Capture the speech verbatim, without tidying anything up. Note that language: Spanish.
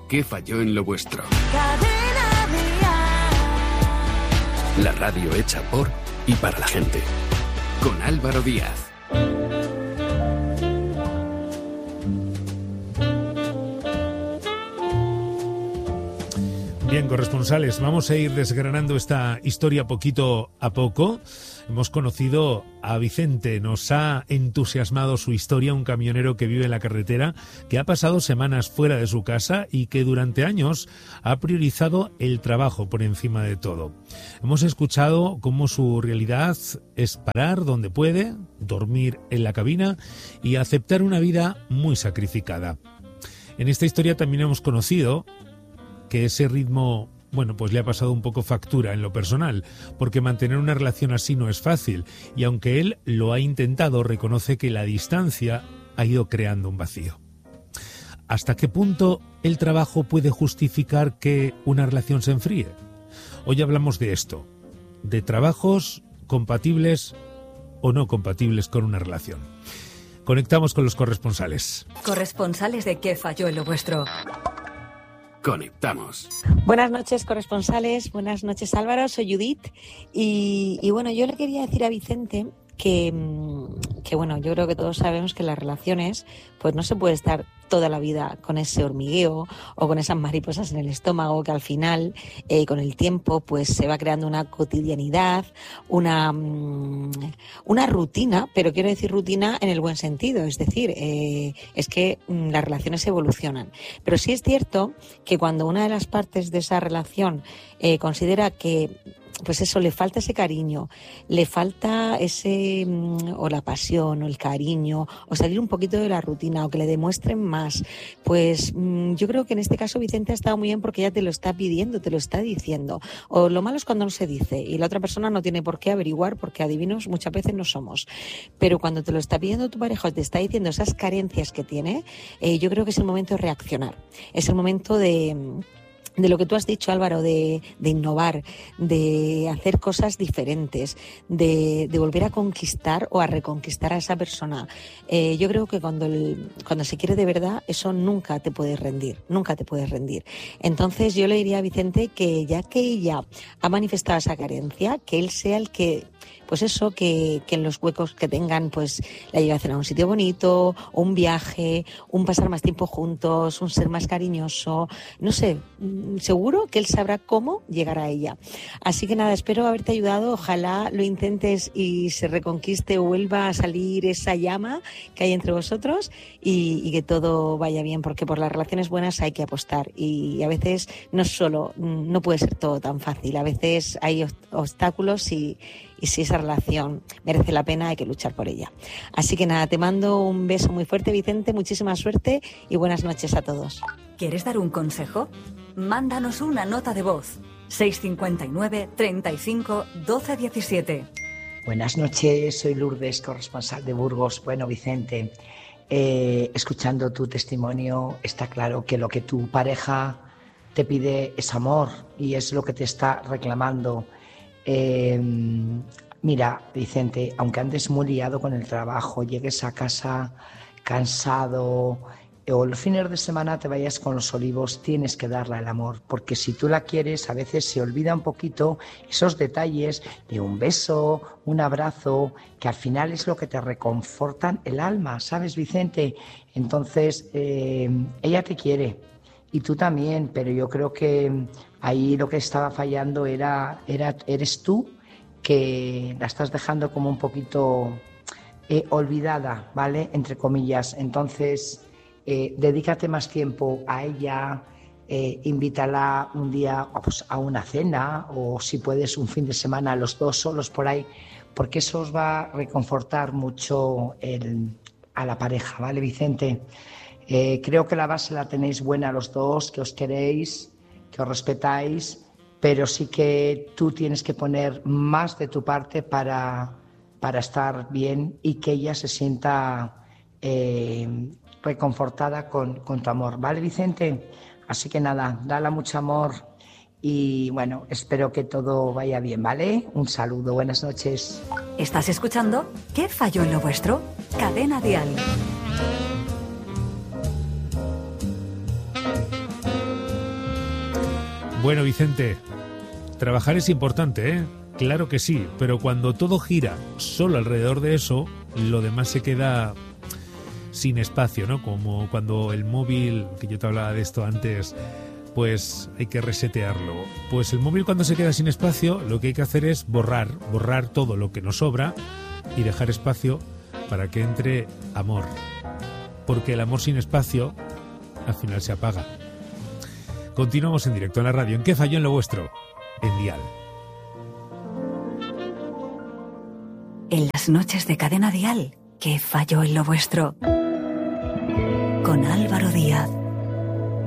¿Qué falló en lo vuestro? Cadena Dial. La radio hecha por y para la gente. Con Álvaro Díaz. Bien, corresponsales, vamos a ir desgranando esta historia poquito a poco. Hemos conocido a Vicente, nos ha entusiasmado su historia, un camionero que vive en la carretera, que ha pasado semanas fuera de su casa y que durante años ha priorizado el trabajo por encima de todo. Hemos escuchado cómo su realidad es parar donde puede, dormir en la cabina y aceptar una vida muy sacrificada. En esta historia también hemos conocido que ese ritmo, bueno, pues le ha pasado un poco factura en lo personal, porque mantener una relación así no es fácil, y aunque él lo ha intentado, reconoce que la distancia ha ido creando un vacío. ¿Hasta qué punto el trabajo puede justificar que una relación se enfríe? Hoy hablamos de esto, de trabajos compatibles o no compatibles con una relación. Conectamos con los corresponsales. Corresponsales de ¿Qué falló en lo vuestro? Conectamos. Buenas noches, corresponsales. Buenas noches, Álvaro. Soy Judith. Y, y bueno, yo le quería decir a Vicente que, que, bueno, yo creo que todos sabemos que las relaciones, pues no se puede estar toda la vida con ese hormigueo o con esas mariposas en el estómago, que al final, eh, con el tiempo, pues se va creando una cotidianidad, una, una rutina, pero quiero decir rutina en el buen sentido, es decir, eh, es que mm, las relaciones evolucionan. Pero sí es cierto que cuando una de las partes de esa relación eh, considera que pues eso, le falta ese cariño, le falta ese, o la pasión, o el cariño, o salir un poquito de la rutina, o que le demuestren más, pues yo creo que en este caso Vicente ha estado muy bien porque ella te lo está pidiendo, te lo está diciendo. O lo malo es cuando no se dice, y la otra persona no tiene por qué averiguar, porque adivinos muchas veces no somos. Pero cuando te lo está pidiendo tu pareja, o te está diciendo esas carencias que tiene, eh, yo creo que es el momento de reaccionar, es el momento de... de lo que tú has dicho, Álvaro, de, de innovar, de hacer cosas diferentes, de, de volver a conquistar o a reconquistar a esa persona. Eh, yo creo que cuando, el, cuando se quiere de verdad, eso nunca te puedes rendir, nunca te puedes rendir. Entonces yo le diría a Vicente que ya que ella ha manifestado esa carencia, que él sea el que... pues eso, que, que en los huecos que tengan, pues la lleve a cenar a un sitio bonito, un viaje, un pasar más tiempo juntos, un ser más cariñoso, no sé, seguro que él sabrá cómo llegar a ella. Así que nada, espero haberte ayudado, ojalá lo intentes y se reconquiste o vuelva a salir esa llama que hay entre vosotros y, y que todo vaya bien, porque por las relaciones buenas hay que apostar y a veces no solo, no puede ser todo tan fácil, a veces hay obstáculos y Y si esa relación merece la pena, hay que luchar por ella. Así que nada, te mando un beso muy fuerte, Vicente, muchísima suerte y buenas noches a todos. ¿Quieres dar un consejo? Mándanos una nota de voz. seis cinco nueve, treinta y cinco, doce diecisiete. Buenas noches, soy Lourdes, corresponsal de Burgos. Bueno, Vicente, eh, escuchando tu testimonio, está claro que lo que tu pareja te pide es amor y es lo que te está reclamando. Eh, mira, Vicente, aunque andes muy liado con el trabajo, llegues a casa cansado o los fines de semana te vayas con los olivos, tienes que darle el amor, porque si tú la quieres, a veces se olvida un poquito esos detalles de un beso, un abrazo, que al final es lo que te reconfortan el alma, ¿sabes, Vicente? Entonces, eh, ella te quiere. Y tú también, pero yo creo que ahí lo que estaba fallando era, era eres tú, que la estás dejando como un poquito eh, olvidada, ¿vale? Entre comillas. Entonces, eh, dedícate más tiempo a ella, eh, invítala un día pues, a una cena o si puedes un fin de semana los dos solos por ahí, porque eso os va a reconfortar mucho el, a la pareja, ¿vale, Vicente? Eh, creo que la base la tenéis buena los dos, que os queréis, que os respetáis, pero sí que tú tienes que poner más de tu parte para, para estar bien y que ella se sienta eh, reconfortada con, con tu amor, ¿vale, Vicente? Así que nada, dale mucho amor y bueno, espero que todo vaya bien, ¿vale? Un saludo, buenas noches. ¿Estás escuchando? ¿Qué falló en lo vuestro? Cadena Dial. Bueno, Vicente, trabajar es importante, ¿eh? Claro que sí, pero cuando todo gira solo alrededor de eso, lo demás se queda sin espacio, ¿no? Como cuando el móvil, que yo te hablaba de esto antes, pues hay que resetearlo. Pues el móvil, cuando se queda sin espacio, lo que hay que hacer es borrar, borrar todo lo que nos sobra y dejar espacio para que entre amor. Porque el amor sin espacio al final se apaga. Continuamos en directo en la radio. ¿En qué falló en lo vuestro? En Dial. En las noches de Cadena Dial, ¿qué falló en lo vuestro? Con Álvaro Díaz.